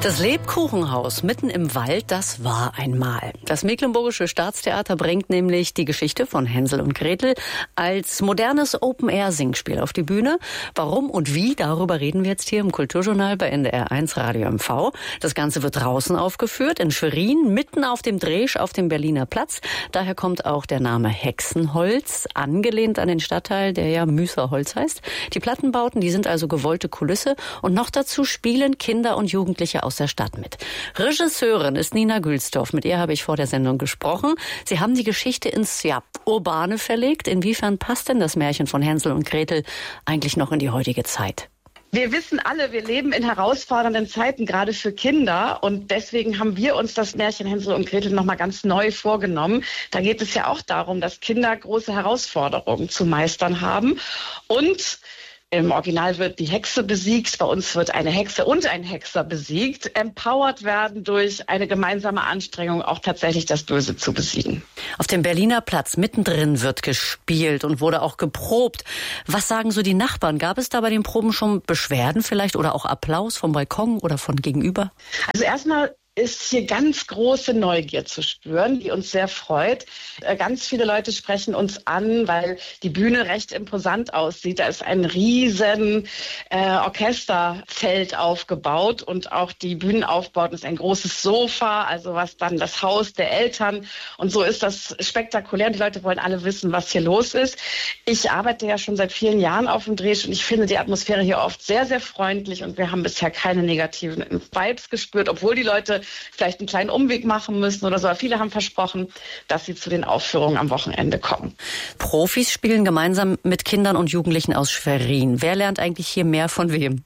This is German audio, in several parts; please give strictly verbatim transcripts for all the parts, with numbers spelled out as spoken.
Das Lebkuchenhaus mitten im Wald, das war einmal. Das Mecklenburgische Staatstheater bringt nämlich die Geschichte von Hänsel und Gretel als modernes Open-Air-Singspiel auf die Bühne. Warum und wie, darüber reden wir jetzt hier im Kulturjournal bei N D R eins Radio M V. Das Ganze wird draußen aufgeführt, in Schwerin, mitten auf dem Dresch auf dem Berliner Platz. Daher kommt auch der Name Hexenholz, angelehnt an den Stadtteil, der ja Müßerholz heißt. Die Plattenbauten, die sind also gewollte Kulisse und noch dazu spielen Kinder und Jugendliche aus der Stadt mit. Regisseurin ist Nina Gülsdorf. Mit ihr habe ich vor der Sendung gesprochen. Sie haben die Geschichte ins ja, Urbane verlegt. Inwiefern passt denn das Märchen von Hänsel und Gretel eigentlich noch in die heutige Zeit? Wir wissen alle, wir leben in herausfordernden Zeiten, gerade für Kinder. Und deswegen haben wir uns das Märchen Hänsel und Gretel nochmal ganz neu vorgenommen. Da geht es ja auch darum, dass Kinder große Herausforderungen zu meistern haben. Und im Original wird die Hexe besiegt, bei uns wird eine Hexe und ein Hexer besiegt, empowered werden durch eine gemeinsame Anstrengung, auch tatsächlich das Böse zu besiegen. Auf dem Berliner Platz mittendrin wird gespielt und wurde auch geprobt. Was sagen so die Nachbarn? Gab es da bei den Proben schon Beschwerden vielleicht oder auch Applaus vom Balkon oder von gegenüber? Also erstmal ist hier ganz große Neugier zu spüren, die uns sehr freut. Ganz viele Leute sprechen uns an, weil die Bühne recht imposant aussieht. Da ist ein riesen äh, Orchesterfeld aufgebaut und auch die Bühnenaufbauten ist ein großes Sofa, also was dann das Haus der Eltern. Und so ist das spektakulär. Die Leute wollen alle wissen, was hier los ist. Ich arbeite ja schon seit vielen Jahren auf dem Dresch und ich finde die Atmosphäre hier oft sehr, sehr freundlich und wir haben bisher keine negativen Vibes gespürt, obwohl die Leute vielleicht einen kleinen Umweg machen müssen oder so. Aber viele haben versprochen, dass sie zu den Aufführungen am Wochenende kommen. Profis spielen gemeinsam mit Kindern und Jugendlichen aus Schwerin. Wer lernt eigentlich hier mehr von wem?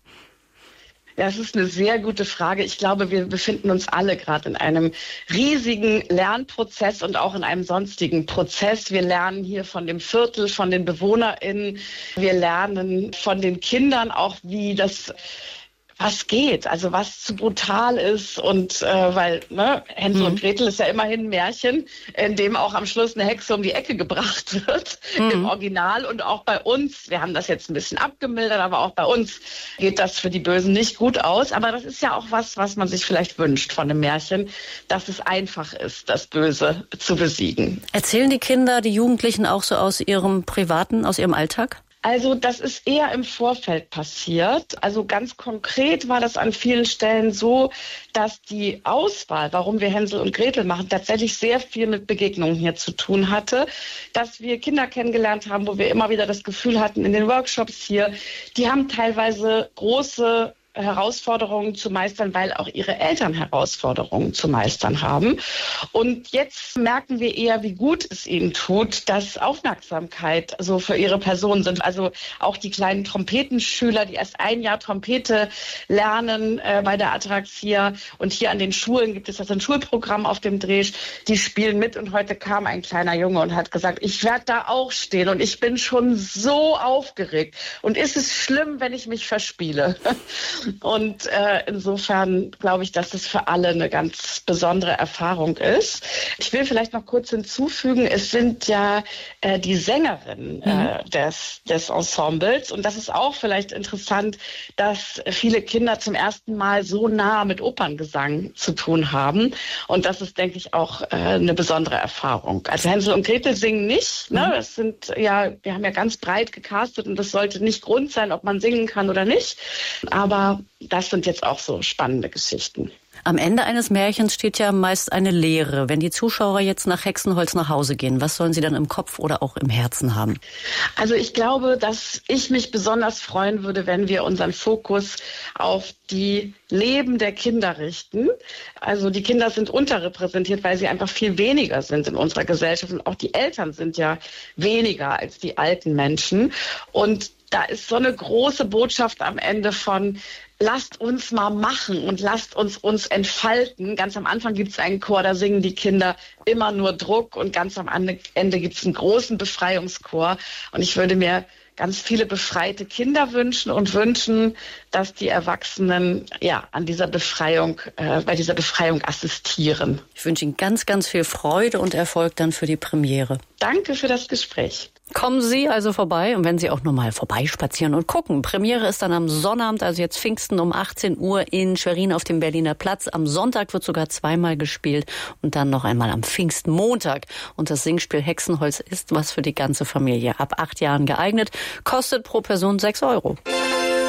Ja, das ist eine sehr gute Frage. Ich glaube, wir befinden uns alle gerade in einem riesigen Lernprozess und auch in einem sonstigen Prozess. Wir lernen hier von dem Viertel, von den BewohnerInnen. Wir lernen von den Kindern auch, wie das was geht, also was zu brutal ist und äh, weil ne, Hänsel mhm. und Gretel ist ja immerhin ein Märchen, in dem auch am Schluss eine Hexe um die Ecke gebracht wird, mhm. im Original und auch bei uns, wir haben das jetzt ein bisschen abgemildert, aber auch bei uns geht das für die Bösen nicht gut aus, aber das ist ja auch was, was man sich vielleicht wünscht von einem Märchen, dass es einfach ist, das Böse zu besiegen. Erzählen die Kinder, die Jugendlichen auch so aus ihrem Privaten, aus ihrem Alltag? Also das ist eher im Vorfeld passiert. Also ganz konkret war das an vielen Stellen so, dass die Auswahl, warum wir Hänsel und Gretel machen, tatsächlich sehr viel mit Begegnungen hier zu tun hatte. Dass wir Kinder kennengelernt haben, wo wir immer wieder das Gefühl hatten, in den Workshops hier, die haben teilweise große Herausforderungen zu meistern, weil auch ihre Eltern Herausforderungen zu meistern haben. Und jetzt merken wir eher, wie gut es ihnen tut, dass Aufmerksamkeit so für ihre Person sind. Also auch die kleinen Trompetenschüler, die erst ein Jahr Trompete lernen äh, bei der Atraxia. Und hier an den Schulen gibt es das ein Schulprogramm auf dem Dresch. Die spielen mit und heute kam ein kleiner Junge und hat gesagt, ich werde da auch stehen und ich bin schon so aufgeregt. Und ist es schlimm, wenn ich mich verspiele? Und äh, insofern glaube ich, dass das für alle eine ganz besondere Erfahrung ist. Ich will vielleicht noch kurz hinzufügen, es sind ja äh, die Sängerinnen äh, des, des Ensembles. Und das ist auch vielleicht interessant, dass viele Kinder zum ersten Mal so nah mit Operngesang zu tun haben. Und das ist, denke ich, auch äh, eine besondere Erfahrung. Also Hänsel und Gretel singen nicht. Ne? Das sind ja, wir haben ja ganz breit gecastet und das sollte nicht Grund sein, ob man singen kann oder nicht. Aber das sind jetzt auch so spannende Geschichten. Am Ende eines Märchens steht ja meist eine Lehre. Wenn die Zuschauer jetzt nach Hexenholz nach Hause gehen, was sollen sie dann im Kopf oder auch im Herzen haben? Also ich glaube, dass ich mich besonders freuen würde, wenn wir unseren Fokus auf die Leben der Kinder richten. Also die Kinder sind unterrepräsentiert, weil sie einfach viel weniger sind in unserer Gesellschaft. Und auch die Eltern sind ja weniger als die alten Menschen. Und da ist so eine große Botschaft am Ende von, lasst uns mal machen und lasst uns uns entfalten. Ganz am Anfang gibt es einen Chor, da singen die Kinder immer nur Druck und ganz am Ende gibt es einen großen Befreiungschor. Und ich würde mir ganz viele befreite Kinder wünschen und wünschen, dass die Erwachsenen ja an dieser Befreiung, äh, bei dieser Befreiung assistieren. Ich wünsche Ihnen ganz, ganz viel Freude und Erfolg dann für die Premiere. Danke für das Gespräch. Kommen Sie also vorbei und wenn Sie auch nur mal vorbeispazieren und gucken. Premiere ist dann am Sonnabend, also jetzt Pfingsten um achtzehn Uhr in Schwerin auf dem Berliner Platz. Am Sonntag wird sogar zweimal gespielt und dann noch einmal am Pfingstmontag. Und das Singspiel Hexenholz ist was für die ganze Familie. Ab acht Jahren geeignet, kostet pro Person sechs Euro.